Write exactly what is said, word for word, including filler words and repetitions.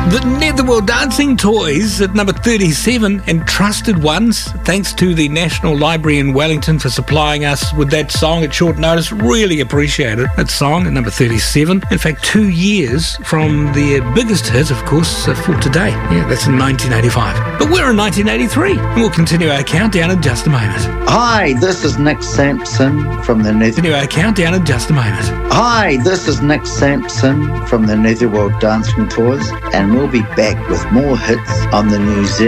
The Netherworld Dancing Toys at number thirty-seven, and Trusted Ones. Thanks to the National Library in Wellington for supplying us with that song at short notice. Really appreciate it. That song at number thirty-seven. In fact, two years from their biggest hit, of course, uh, for today. Yeah, that's in nineteen eighty-five. But we're in nineteen eighty-three, and we'll continue our countdown in just a moment. Hi, this is Nick Sampson from the Nether... Continue our countdown in just a moment. Hi, this is Nick Sampson from the Netherworld Dancing Toys, and we'll be back with more hits on the New Zealand